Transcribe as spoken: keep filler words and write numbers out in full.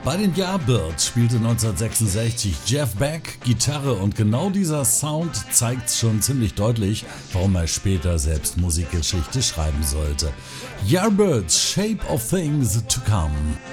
Bei den Yardbirds spielte neunzehnhundertsechsundsechzig Jeff Beck Gitarre und genau dieser Sound zeigt schon ziemlich deutlich, warum er später selbst Musikgeschichte schreiben sollte. Yardbirds, Shape of Things to Come.